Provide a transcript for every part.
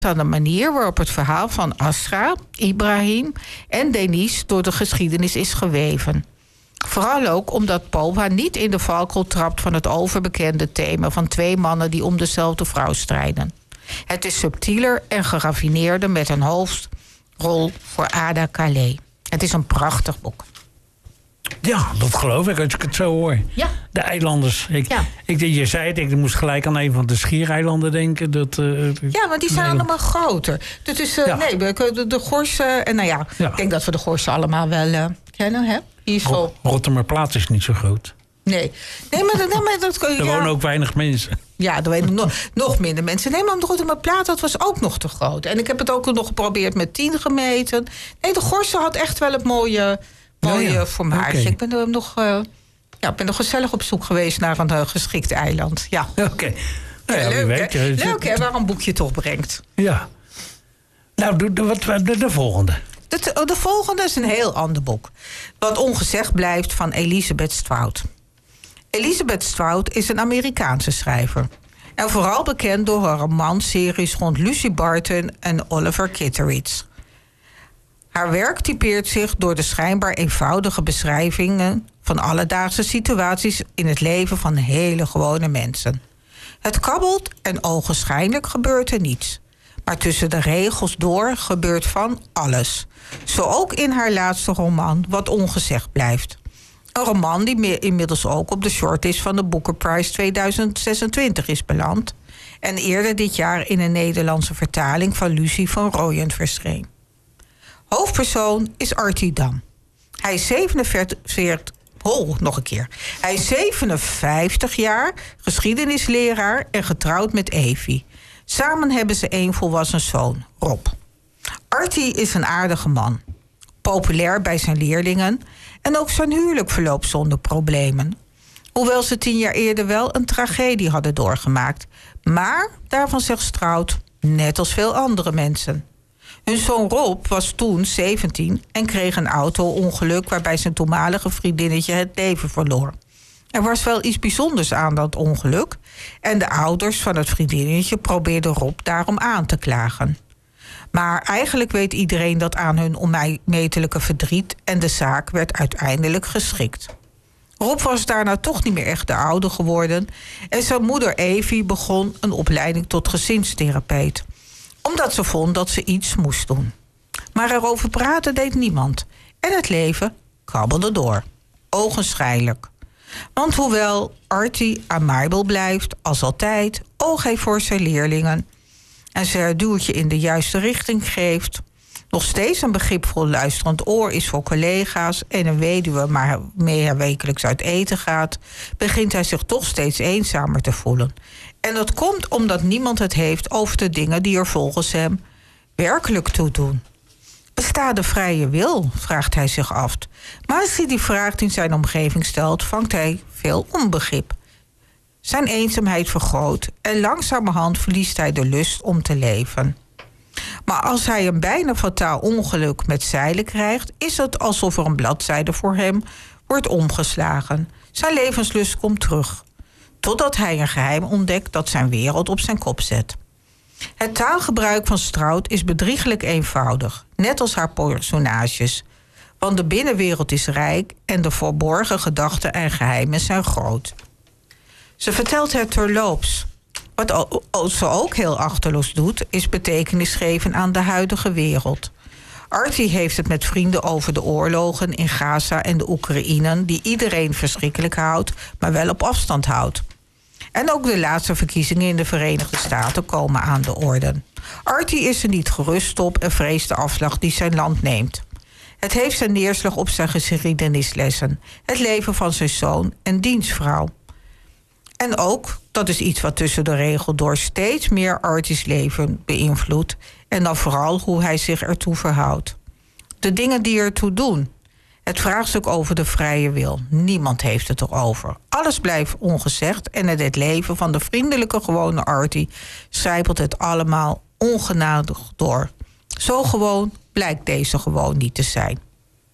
aan de manier waarop het verhaal van Asra, Ibrahim en Denise door de geschiedenis is geweven. Vooral ook omdat Pope haar niet in de valkuil trapt van het overbekende thema van 2 mannen die om dezelfde vrouw strijden. Het is subtieler en geraffineerder met een hoofdrol voor Ada Calais. Het is een prachtig boek. Ja, dat geloof ik als ik het zo hoor. Ja. De eilanders. Je zei het, ik moest gelijk aan een van de Schiereilanden denken. Ja, maar die zijn allemaal groter. Dat is, de Gorsen. En ik denk dat we de Gorsen allemaal wel kennen. Hè? Rottumerplaat is niet zo groot. Nee, maar dat er wonen ook weinig mensen. Ja, er wonen nog minder mensen. Nee, maar de Rottumerplaat, dat was ook nog te groot. En ik heb het ook nog geprobeerd met 10 gemeten. Nee, de Gorsen had echt wel het mooie formaatje. Okay. Ik ben nog gezellig op zoek geweest naar een geschikt eiland. Ja. Oké. Leuk, hè, waar een boekje toch brengt. Ja. Nou, de volgende. De volgende is een heel ander boek. Wat ongezegd blijft van Elizabeth Strout. Elizabeth Strout is een Amerikaanse schrijver. En vooral bekend door haar romanseries rond Lucy Barton en Oliver Kitteridge. Haar werk typeert zich door de schijnbaar eenvoudige beschrijvingen van alledaagse situaties in het leven van hele gewone mensen. Het kabbelt en ogenschijnlijk gebeurt er niets. Maar tussen de regels door gebeurt van alles. Zo ook in haar laatste roman, Wat ongezegd blijft. Een roman die inmiddels ook op de shortlist van de Booker Prize 2026 is beland. En eerder dit jaar in een Nederlandse vertaling van Lucie van Rooyen verscheen. Hoofdpersoon is Artie Dam. Hij is 57 jaar, geschiedenisleraar en getrouwd met Evie. Samen hebben ze 1 volwassen zoon, Rob. Artie is een aardige man. Populair bij zijn leerlingen. En ook zijn huwelijk verloopt zonder problemen. Hoewel ze 10 jaar eerder wel een tragedie hadden doorgemaakt. Maar daarvan zegt Strout, net als veel andere mensen. Hun zoon Rob was toen 17 en kreeg een auto-ongeluk waarbij zijn toenmalige vriendinnetje het leven verloor. Er was wel iets bijzonders aan dat ongeluk en de ouders van het vriendinnetje probeerden Rob daarom aan te klagen. Maar eigenlijk weet iedereen dat aan hun onmetelijke verdriet en de zaak werd uiteindelijk geschikt. Rob was daarna toch niet meer echt de oude geworden en zijn moeder Evie begon een opleiding tot gezinstherapeut. Omdat ze vond dat ze iets moest doen. Maar erover praten deed niemand. En het leven kabbelde door. Ogenschijnlijk. Want hoewel Artie amabel blijft, als altijd, oog heeft voor zijn leerlingen en ze een duwtje in de juiste richting geeft, nog steeds een begripvol luisterend oor is voor collega's en een weduwe maar mee haar wekelijks uit eten gaat, begint hij zich toch steeds eenzamer te voelen. En dat komt omdat niemand het heeft over de dingen die er volgens hem werkelijk toe doen. Bestaat de vrije wil, vraagt hij zich af. Maar als hij die vraag in zijn omgeving stelt, vangt hij veel onbegrip. Zijn eenzaamheid vergroot en langzamerhand verliest hij de lust om te leven. Maar als hij een bijna fataal ongeluk met zeilen krijgt, is het alsof er een bladzijde voor hem wordt omgeslagen. Zijn levenslust komt terug. Totdat hij een geheim ontdekt dat zijn wereld op zijn kop zet. Het taalgebruik van Strout is bedrieglijk eenvoudig, net als haar personages. Want de binnenwereld is rijk en de verborgen gedachten en geheimen zijn groot. Ze vertelt het terloops. Wat ze ook heel achterloos doet, is betekenis geven aan de huidige wereld. Artie heeft het met vrienden over de oorlogen in Gaza en de Oekraïne, die iedereen verschrikkelijk houdt, maar wel op afstand houdt. En ook de laatste verkiezingen in de Verenigde Staten komen aan de orde. Artie is er niet gerust op en vreest de afslag die zijn land neemt. Het heeft zijn neerslag op zijn geschiedenislessen, het leven van zijn zoon en dienstvrouw. En ook, dat is iets wat tussen de regels door steeds meer Artie's leven beïnvloedt en dan vooral hoe hij zich ertoe verhoudt. De dingen die ertoe doen. Het vraagstuk over de vrije wil. Niemand heeft het erover. Alles blijft ongezegd en in het leven van de vriendelijke gewone Artie sijpelt het allemaal ongenadig door. Zo gewoon blijkt deze gewoon niet te zijn.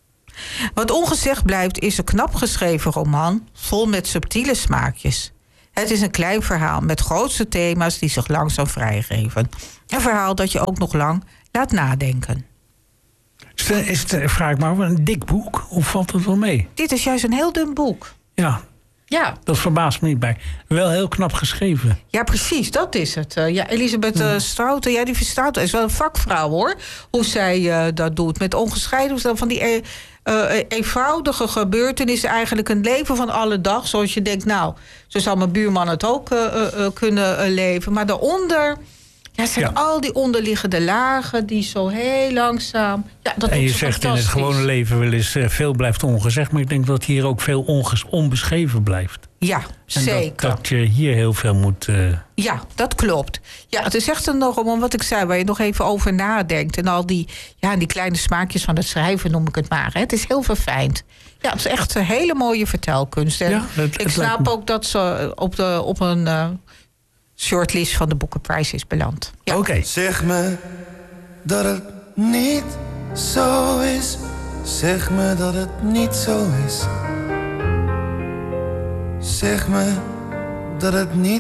Wat ongezegd blijft is een knap geschreven roman vol met subtiele smaakjes. Het is een klein verhaal met grootse thema's die zich langzaam vrijgeven. Een verhaal dat je ook nog lang laat nadenken. Is het, vraag ik maar, een dik boek? Of valt het wel mee? Dit is juist een heel dun boek. Ja, dat verbaast me niet bij. Wel heel knap geschreven. Ja, precies, dat is het. Elisabeth Strouten, die verstaat, is wel een vakvrouw, hoor. Hoe zij dat doet. Met ongescheiden van die eenvoudige gebeurtenissen. Eigenlijk een leven van alle dag. Zoals je denkt, nou, zo zou mijn buurman het ook kunnen leven. Maar daaronder... Ja, het zijn al die onderliggende lagen die zo heel langzaam... Ja, dat en je zegt in het gewone leven wel eens veel blijft ongezegd... maar ik denk dat hier ook veel onbeschreven blijft. Ja, en zeker. Dat je hier heel veel moet... Ja, dat klopt. Ja, het is echt nog om wat ik zei, waar je nog even over nadenkt. En al die kleine smaakjes van het schrijven, noem ik het maar. Hè. Het is heel verfijnd. Ja, het is echt een hele mooie vertelkunst. En ik snap ook dat ze op een... shortlist van de Booker Prize is beland. Ja. Oké. Zeg me dat het niet zo is. Zeg me dat het niet zo is. Zeg me dat het niet